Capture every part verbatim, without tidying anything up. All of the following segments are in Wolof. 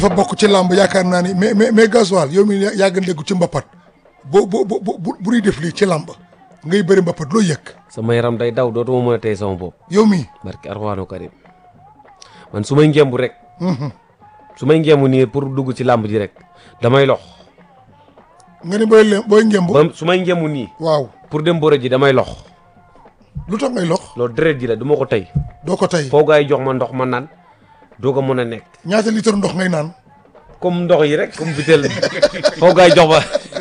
dafa bokk ci làmb yaakaar naa ni mais mais mais gasoil yow mi yàgg ndéggu ci mbapat boo boo boo bu bu ñuy def lii ci làmb ngay bëri mbapat loo yëg. sama yaram day daw dootuma mën a téye sama bopp. yow mii. barki Alxuraanu Karim man su may ngembu rek. su may ngembu nii pour dugg ci làmb ji rek damay lox. nga ni booy le booy ngembu. ba su may ngembu nii. waaw pour dem bëre ji damay lox. lu tax ngay lox. loolu deret ji la du ma ko tey. doo ko tey foo gaa yi jox ma ndox ma naan doo ko mën a nekk. ñaata litre ndox ngay naan. comme ndox yi rek comme butéel foo gaa yi jox ma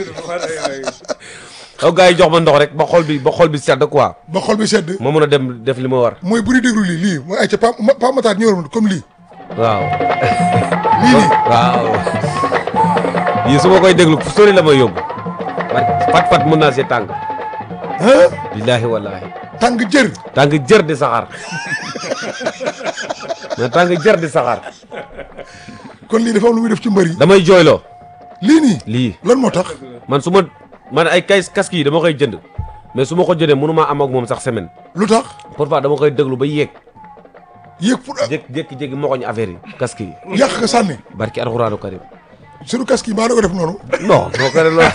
foo gaa yi jox ma ndox rek ba xol bi ba xol bi sedd quoi. ba xol bi sedd. ma mën a dem def li ma war. mooy bu ñu déglu lii lii mooy ay ca Pa Pa Matar ñëwoon comme lii. waaw. lii nii waaw. yii su ma koy déglu sori la may yóbbu. fat fat mën naa see tàng. billaahi wallaahi. tàng jër. tàng jër di saxaar. mais tàng jër di saxaar. kon lii dafa am lu muy def ci mbër yi. damay jooyloo. lii nii. lii lan moo tax. man su ma man ay kay casque yi dama koy jënd mais su ma ko jëndee mënu maa am ak moom sax semaine. lu tax. parfois dama koy déglu ba yéeg. yéeg pour. jékki jékki jékki moxoñ affaire yi casque yi. yàq nga sànni. barki Alxuraanu Karim. suñu casque yi maa da ko def noonu. non boo ko def loolu.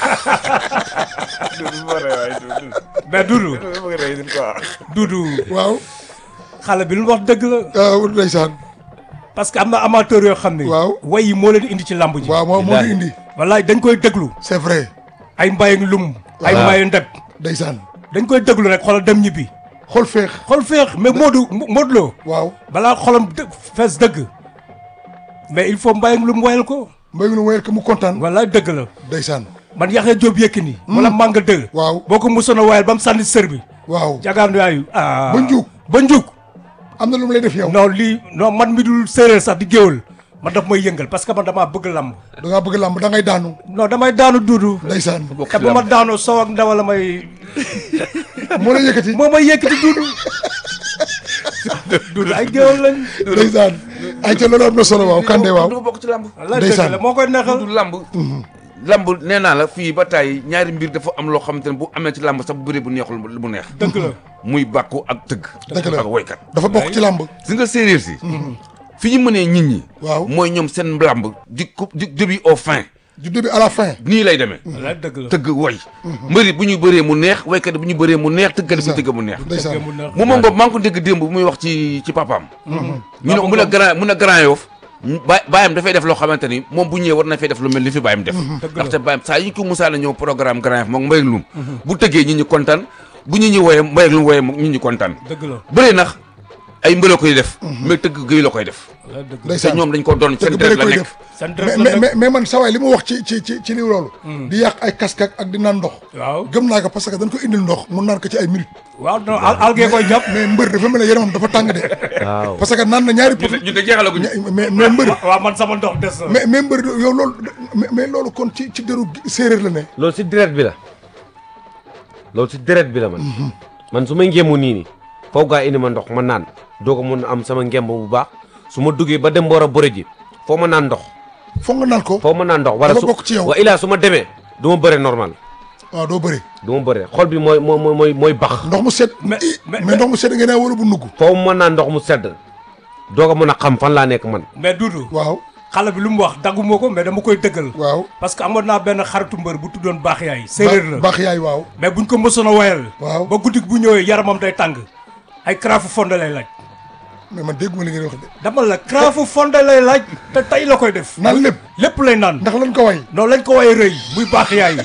mais Doudou. Doudou. waaw. xale bi lu wax dëgg la. waaw ndeysaan. parce que am na amateur yoo xam ne. waaw way yi moo leen indi ci lamb ji. waaw moo moo di indi. wallaay dañ koy déglu. c'est vrai. ay mbaye lum. ay waaw mbaye ndeb. ndeysaan. dañ koy déglu rek xoolal dem ñibbi. xol feex. xol feex mais Modou Modou Lo. waaw. balaa xolam dë fees dëgg. mais il faut mbaye lum wayal ko. mbéy mi nu wéyal ko mu kontaan. wallaay dëgg la. ndeysaan. man Yaxya Jóob Yékini. wala Manga dëgg. waaw boo ko mosoon a wayal ba mu sànni sër bi. waaw. jagaan yaayu ah. ba njuug. ba njuug. am na lu mu lay def yow. non lii non man mi dul séeréer sax di géwal man daf may yëngal parce que man damaa bëgg lamb. da ngaa bëgg làmb da ngay daanu. non damay daanu Duudu. ndeysaan. te bu ma daanoo soow ak ndawal la may. moo la yëkkati. moo may yëkkati Duudu. Duudu ay géwal lañ. ndeysaan. ay ca loolu am na solo waaw Kande waaw. dafa bokk ci làmb. wallaay ndeysaan. dëgg la moo koy neexal. du làmb. làmb nee naa la fii ba tey ñaari mbir dafa am loo xamante ne bu amee ci làmb sax bu bëree bu neexul mu neex. dëgg la. muy bàkku ak tëgg. dëgg la ak woykat. dafa bokk ci làmb. si nga séeréer si. fi ñu mënee nit ñi. waaw mooy ñoom seen làmb di ko du début au fin. du début à la fin. nii lay demee. wallaay dëgg la. tëgg woy. mbëri bu ñu bëree mu neex woykat bu ñu bëree mu neex tëggat bu ñu tëgg mu neex. ndeysaan. mu moom boobu maa ngi ko dégg démb bu muy wax ci ci papaam. ñu ne mun a grand mun a grand Yoff ba baayam dafay def loo xamante ni moom bu ñëwee war na fay def lu mel ni fi baayam def. ndaxte baayam saa yu ñu ko musaana ñëw programme grand Yoff moom Mbaye Loum. bu tëggee ñi ñu kontaan bu ñu ñu wooyee Mbaye Loum wooyee ñi ñu kontaan. dëgg la bëree nax ay mbëla koy def. mais tëgg géy la koy def. te ndeysaan. ñoom dañ ko doon seen dëgg deret bëri la koy nekk. def. seen mais dërët la mais nekk. mais mais man sawaay li mu wax ci ci ci ci li loolu. di yàq ay casque ak ak di naan ndox. waaw gëm naa ko parce que dañ ko indil ndox mu naan ko ci ay minutes. waaw non al algee koy jàpp. mais mbër dafa mel ne yaramam dafa tàng de. waaw. parce que naan na ñaari pot. ñu de jeexalaguñu. mais mais mbër. waaw man sama ndox des na. mais mais mbër yow loolu mais mais loolu kon ci ci deru séeréer la ne. loolu si deret bi la loolu si deret bi la man. man su ma ngéemu nii nii foofu gaa indi ma ndox ma naan doo ko mun a am sama ngemb bu baax su ma duggee ba dem war a bëre ji foo ma naan ndox. foog nga naan ko. foo ma naan ndox. wala dafa su bokk ci yow. wa ilaa su ma demee du ma bëre normal waaw doo bëri. du ma bëre xol bi mooy mooy mooy mooy bax. ndox mu sedd. Mais- mais mais- ndox mu sedd nga ne wala bu nugg. foo ma naan ndox mu sedd doo ko mën a xam fan laa nekk man. mais Doudou. waaw xale bi lu mu wax dagguma ko mais dama koy dëggal. waaw. parce que amoon naa benn xaritu mbër bu tuddoon baax yaay. séeréer la baax yaay waaw. mais buñ ko mësoon a wayal. waaw. ba guddi bu ñëwee yaramam day tàng. ay craafu fonde lay laaj. mais man dégguma li ngeen wax de. dama la craafu fonde lay laaj te tey la koy def. naan lépp lépp lay naan. ndax lañ ko way. noonu lañ ko waye rëy muy baax yaay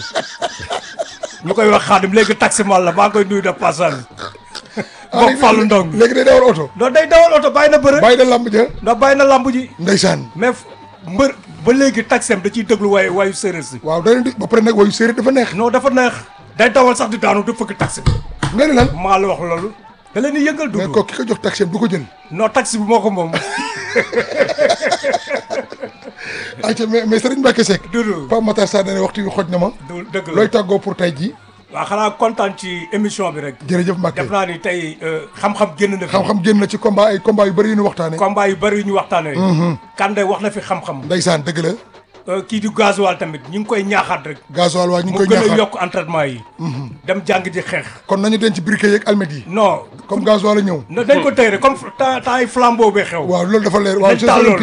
ñu koy wax xaadim léegi taximal la maa ngi koy nuyu de passage. bokk Fallou Ndong léegi day dawal oto. non day dawal oto bàyyi na bëre. bàyyi da lamb ja. ndax bàyyi na lamb ji. ndeysaan. mais f- mbër ba léegi taxem da ciy déglu waaye waayu séeréer si. waaw da leen di ba pare nag wayu séeréer dafa neex. non dafa neex. day dawal sax di daanu di fëgg taxi bi. nga ne lan. maa la wax loolu. da leen di yëngal mais dugg. ko ki ko jox taxi du ko jël. non taxi bi moo ko moom. ayca mais mais Serigne Mbacke Seck. Doudou. Pape Matar Sarr ne waxtu wi xoj na ma. du dëgg la looy tàggoo pour tey jii. waaw xanaa kontaan ci émission bi rek. jërëjëf Mbacke. def naa ni tey euh, xam-xam génn na fi. xam-xam génn na ci combat ay combat yu bëri yu ñu waxtaanee. combat yu bëri yu ñu waxtaanee. Kande wax na fi xam-xam. ndeysaan dëgg la. Euh, kii di gasoil tamit ñu ngi koy ñaaxaat rek. gasoil waa ñu ngi mu koy gën a ñaaxaat. yokk entraînement yi. dem jàng ji xeex. kon nañu denc briquet yeeg almet yi. non comme gasoil la ñëw. na dañ ko tey rek comme temps temps ay flambeau bee xew. waaw loolu dafa leer waaw nañ jeux taal olympiques loolu yi.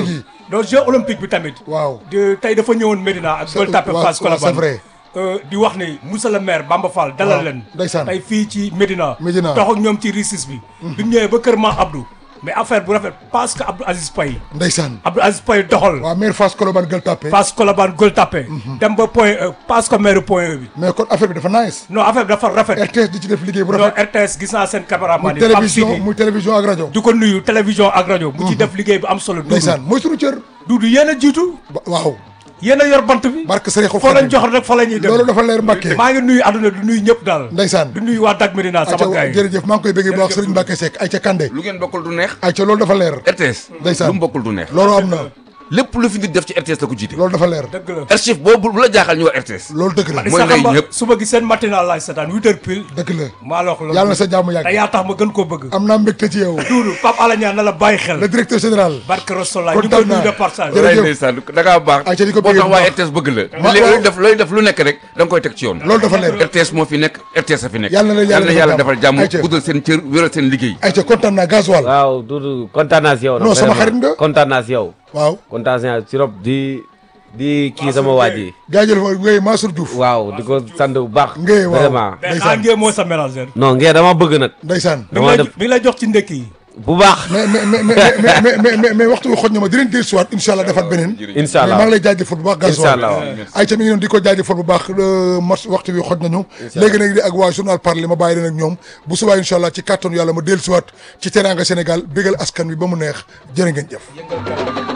donc jeu olympique bi tamit. waaw de tey dafa ñëwoon Médina ak Gueule Tapée waaw, Fass waaw, c'est Colobane. vrai. Euh, di wax ni monsieur le maire Bamba Fall dalal waaw, leen. ndeysaan. tey fii ci Médina. Médina. dox ak ñoom ci récis bi. bi ñu ñëwee ba kër Ma Abdou. mais affaire bu rafet parce que Abdou Aziz Paye. ndeysaan. Abdou Aziz Paye doxal. waaw maire Fass Colobane Gueule Tapée. Fass Colobane Gueule Tapée. dem ba point E parce que maire point E bi. mais kon affaire bi dafa nice. non affaire bi dafa rafet. R T S di ci def liggéey bu non rafet. R T S gis naa seen caméraman muy yi Pape télévision Sidi. muy télévision ak rajo. di ko nuyu télévision ak rajo. mu ci def liggéey bu am solo. ndeysaan mooy sunu cër. Duudu yéen a jiitu. ba- waaw. yéen a yor bant bi. barke Serigne foo leen jox rek fa la ñuy dem. loolu dafa leer Mbacke. maa ngi nuyu àdduna du nuyu ñëpp daal. ndeysaan. du nuyu waa Dak Médina sama ayca gars yi. jërëjëf maa ngi koy bëggee bu baax Jërëjëf. Serigne Mbacke Seck ayca Kande. lu ngeen bokkul du neex. ayca loolu dafa leer. R T S. Ndeysaan. lu mu bokkul du neex. loolu am na. lépp lu fi nit def ci R T S la ko jiite. loolu dafa leer. dëgg la. archive boobu bu la jaaxal ñu wax R T S. loolu dëgg la. mooy Issa ndey xam nga ñëpp. suba gi seen matinal laay seetaan huit heures pile. dëgg la. maa la wax loolu. yàlla na sa jàmm yàgg. te yaa tax ma gën koo bëgg. am naa mbégte ci yow. Duudu Pape Alé Niang na la bàyyi xel. le directeur général. barke Rasulallah ñu kontaan koy nuyu naa. de passage. Jërëjëf. walaay ndeysaan da ngaa baax. ayca di ko boo bëggee tax bu waa baax. R T S bëgg la. Ma- li waaw. looy def looy def lu nekk rek da nga koy teg ci yoon. loolu dafa leer. R T S moo fi nekk R T S a fi nekk. Yàlla na leen yàlla yàlla defal defal jàmm ayca. guddal seen cër wéral seen liggéey. ayca kontaan naa gasoil. waaw Doudou kontaan naa si yow. Non, sama xarit nga. kontaan naa si yow. waaw. kontaan naa si trop di di kii sama waa ji. jaajëf ngay Mansour Diouf. waaw di ko sant bu baax. Ngee waaw. vraiment. mais xaa ngee moo sa mélangeur. non ngeen dama bëgg nag. ndeysaan. mi ngi dama lay def mi ngi lay jox ci ndekki yi. bu baax. mais mais mais mais mais mais mais mais waxtu bi xoj na ma dinañ dellu si waat incha allah defaat beneen. incha mais maa allah ngi lay jaajëfal bu baax gasoil. incha allah ayca mi ngi noonu di ko jaajëfal bu baax mars waxtu bi xoj nañu. léegi nag di ak waa journal parler ma bàyyi leen ak ñoom bu subaa incha allah ci kàttanu yàlla ma dellu si waat ci Teranga Sénégal bégal askan wi ba mu neex jërë ngeen jëf.